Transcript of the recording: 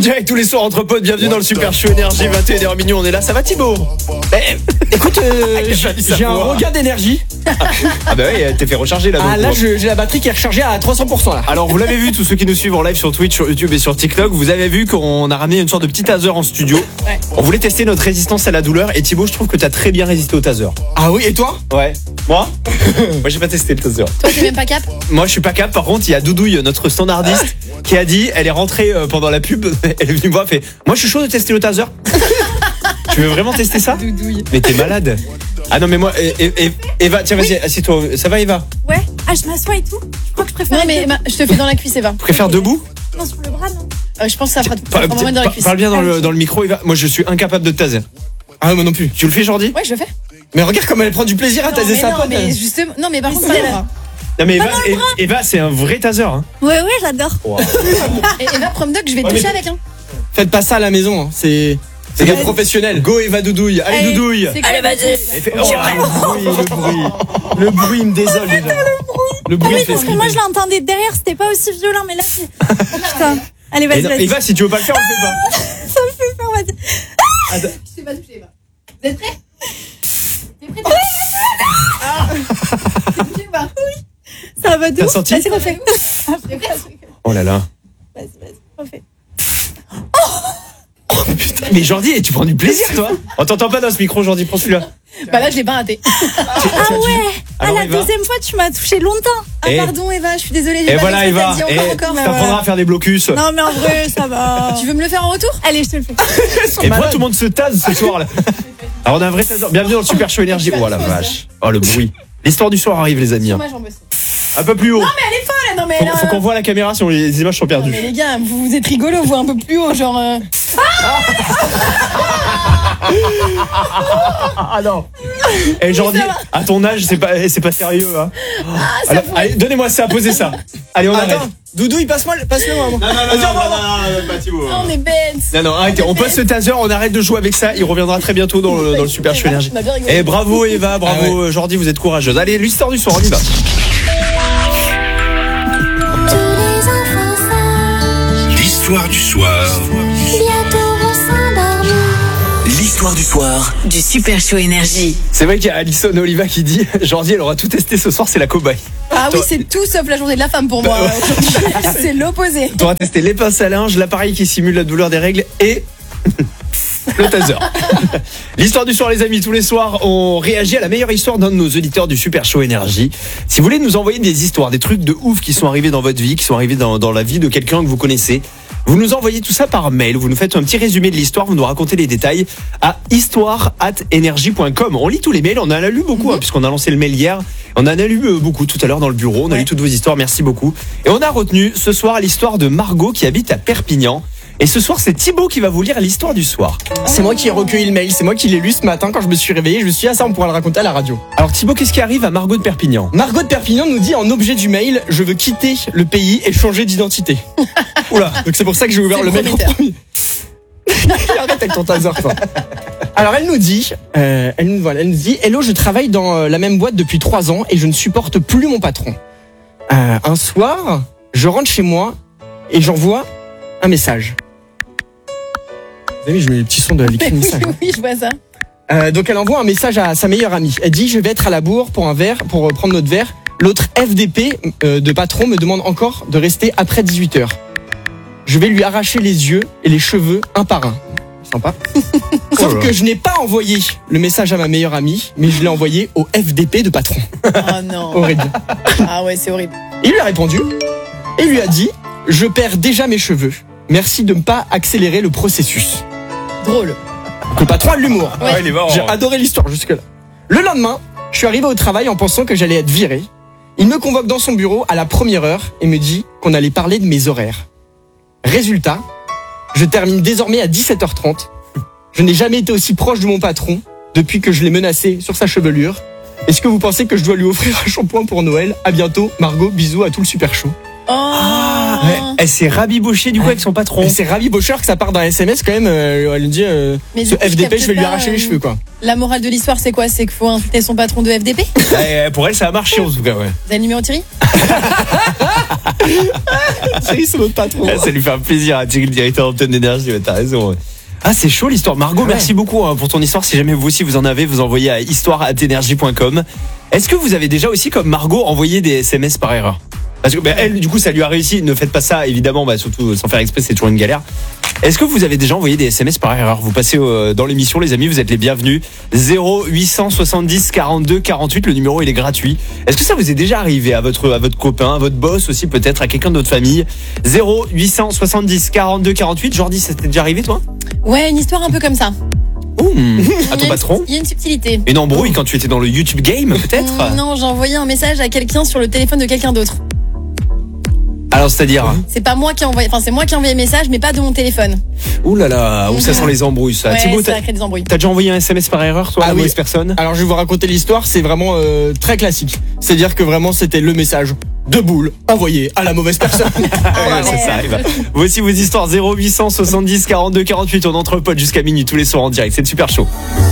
direct tous les soirs entre potes, bienvenue dans le Super Show Énergie, 21h minuit, on est là, ça va Thibaut? Écoute, j'ai un regain d'énergie. Ah bah oui, t'es fait recharger là. Ah là, j'ai la batterie qui est rechargée à 300% là. Alors vous l'avez vu, tous ceux qui nous suivent en live sur Twitch, sur YouTube et sur TikTok, vous avez vu qu'on a ramené une sorte de petit taser en studio. Ouais. On voulait tester notre résistance à la douleur et Thibaut, je trouve que t'as très bien résisté au taser. Ah oui, et toi? Ouais. Moi j'ai pas testé le taser. Toi, t'es même pas cap? Moi je suis pas cap, par contre il y a Doudouille, notre standardiste, qui a dit, elle est rentrée pendant la pub, elle est venue me voir, elle fait, moi je suis chaud de tester le taser. Tu veux vraiment tester ça? Doudouille. Mais t'es malade. Ah non mais moi, Eva, tiens vas-y, assieds-toi, ça va Eva? Ouais. Ah, je m'assois et tout. Je crois que je préfère. Non, mais je te fais dans la cuisse, Eva. Tu préfères debout? Non, sur le bras, non. Je pense que ça fera vraiment mal dans la cuisse. Parle bien dans le micro Eva, moi je suis incapable de te taser. Ah moi non plus. Tu le fais Jordi? Ouais, je le fais. Mais regarde comme elle prend du plaisir à taser sa pote. mais justement, non, mais par contre, si, pas elle les a- bras. Non mais Eva c'est un vrai taser hein. Ouais, j'adore. Et Eva, prom doc, je vais te toucher avec, hein. Faites pas ça à la maison, hein. C'est des professionnels. Go Eva Doudouille, allez Doudouille. Allez, vas-y. Le bruit il me désole déjà. Le bruit Oui, il fait parce que moi, je l'entendais derrière, c'était pas aussi violent, mais là, c'est. Putain. Allez, vas-y. Eva si tu veux pas le faire on le fait pas. Ça me fait peur, vas-y. Je t'ai pas touché, Eva. Vous êtes prêts? T'es prêts? T'es touché ou pas? Ça va de T'as ouf. senti? Vas-y, refais. T'es prêt? Oh là là. Vas-y, refais. Putain, mais Jordi, tu prends du plaisir toi? On t'entend pas dans ce micro Jordi, prends celui-là. Bah là, je l'ai pas raté. Ah ouais. Ah, Alors, la Eva. deuxième fois, tu m'as touché longtemps. Ah, Et- pardon, Eva, je suis désolée. j'ai Et pas voilà fait ce que Eva, t'as dit encore. Bah, t'apprendras à faire des blocus. Non, mais en vrai, ça va. Tu veux me le faire en retour? Allez, je te le fais. Et pourquoi tout le monde se tase ce soir là? Alors on a un vrai taser. Bienvenue dans le Super Show Énergie. Oh la vache. Oh le bruit. L'histoire du soir arrive les amis. Moi, j'en bosse. Un peu plus haut. Mais elle est folle, non, mais Faut, là. faut qu'on voit la caméra sinon les images sont Non, perdues. mais les gars, vous êtes rigolos, vous un peu plus haut, genre. Ah non. Et Jordi, à ton âge, c'est pas sérieux hein. Alors, allez, donnez-moi ça, posez ça. Allez, on arrête. Attends, Doudouille, passe-le-moi. Non, pas Thibaut. On est bête. Non, arrêtez, on passe ce taser, on arrête de jouer avec ça, il reviendra très bientôt dans le Super Show Énergie. On a bien rigolé. Et bravo Eva, bravo Jordi, vous êtes courageuse. Allez, l'histoire du soir, on y va. L'histoire du soir. L'histoire du soir. Du Super Show Énergie. C'est vrai qu'il y a Alison Oliva qui dit Jordi, elle aura tout testé ce soir, c'est la cobaye. Ah oui, c'est tout sauf la journée de la femme pour moi. Aujourd'hui. C'est l'opposé. Tu auras testé les pinces à linge, l'appareil qui simule la douleur des règles et le taser. L'histoire du soir les amis, tous les soirs on réagit à la meilleure histoire d'un de nos auditeurs du Super Show Énergie. Si vous voulez nous envoyer des histoires, des trucs de ouf qui sont arrivés dans votre vie, qui sont arrivés dans la vie de quelqu'un que vous connaissez, vous nous envoyez tout ça par mail, vous nous faites un petit résumé de l'histoire, vous nous racontez les détails à histoire@energie.com. On lit tous les mails, on en a lu beaucoup puisqu'on a lancé le mail hier. On en a lu beaucoup tout à l'heure dans le bureau, on a lu toutes vos histoires, merci beaucoup. Et on a retenu ce soir l'histoire de Margot qui habite à Perpignan. Et ce soir, c'est Thibaut qui va vous lire l'histoire du soir. C'est moi qui ai recueilli le mail, c'est moi qui l'ai lu ce matin quand je me suis réveillé. Je me suis dit, ah ça on pourra le raconter à la radio. Alors Thibaut, qu'est-ce qui arrive à Margot de Perpignan? Margot de Perpignan nous dit en objet du mail, je veux quitter le pays et changer d'identité. Oula, donc c'est pour ça que j'ai ouvert C'est le mail en prometteur. premier. Arrête avec ton taser, toi. Alors elle nous dit, hello, je travaille dans la même boîte depuis 3 ans et je ne supporte plus mon patron. Un soir, je rentre chez moi et j'envoie un message. Vous avez vu, je mets les petits sons de l'écrit message. Oui, je vois ça. Donc elle envoie un message à sa meilleure amie. Elle dit, je vais être à la bourre pour un verre, pour prendre notre verre. L'autre FDP de patron me demande encore de rester après 18h. Je vais lui arracher les yeux et les cheveux un par un. Sympa. Sauf que je n'ai pas envoyé le message à ma meilleure amie, mais je l'ai envoyé au FDP de patron. Oh non. Horrible. Ah ouais, c'est horrible. Il lui a répondu et lui a dit, je perds déjà mes cheveux. Merci de ne pas accélérer le processus. Drôle. Le patron a de l'humour. Ouais. il est mort. J'ai adoré l'histoire jusque-là. Le lendemain, je suis arrivé au travail en pensant que j'allais être viré. Il me convoque dans son bureau à la première heure et me dit qu'on allait parler de mes horaires. Résultat, je termine désormais à 17h30. Je n'ai jamais été aussi proche de mon patron depuis que je l'ai menacé sur sa chevelure. Est-ce que vous pensez que je dois lui offrir un shampoing pour Noël? À bientôt, Margot, bisous à tout le Super Show. Oh. Elle s'est rabibochée du coup avec son patron. Et c'est rabibocheur que ça part d'un SMS quand même. Elle lui dit Mais ce du coup, je FDP, capte je vais lui pas, arracher les cheveux quoi. La morale de l'histoire, c'est quoi? C'est qu'il faut insulter son patron de FDP? Pour elle, ça a marché en tout cas, ouais. Vous avez le numéro de Thierry? C'est notre patron. Ça lui fait un plaisir à Thierry, le directeur d'antenne d'énergie, ouais, t'as raison. Ouais. Ah, c'est chaud l'histoire. Margot, merci beaucoup pour ton histoire. Si jamais vous aussi vous en avez, vous envoyez à histoire@energie.com. Est-ce que vous avez déjà aussi, comme Margot, envoyé des SMS par erreur? Parce que elle, du coup, ça lui a réussi. Ne faites pas ça, évidemment, surtout sans faire exprès, c'est toujours une galère. Est-ce que vous avez déjà envoyé des SMS par erreur? Vous passez dans l'émission, les amis, vous êtes les bienvenus. 0870 42 48, le numéro il est gratuit. Est-ce que ça vous est déjà arrivé à votre copain, à votre boss aussi, peut-être à quelqu'un de votre famille? 0870 42 48. Jordi, ça t'est déjà arrivé toi? Ouais, une histoire un peu comme ça. À ton patron? Il y a une subtilité. Une embrouille quand tu étais dans le YouTube game, peut-être? Non, j'ai envoyé un message à quelqu'un sur le téléphone de quelqu'un d'autre. Alors, c'est-à-dire? C'est pas moi qui ai envoyé, c'est moi qui ai envoyé un message, mais pas de mon téléphone. Ouh là là, où ça sent les embrouilles, ça. Ouais, Thibaut, ça crée des embrouilles. t'as déjà envoyé un SMS par erreur, toi, à la mauvaise personne? Alors je vais vous raconter l'histoire, c'est vraiment très classique. C'est-à-dire que vraiment c'était le message de boule envoyé à la mauvaise personne. Ça arrive. Voici vos histoires 0870 42 48, on entrepote jusqu'à minuit tous les soirs en direct. C'est le Super Show.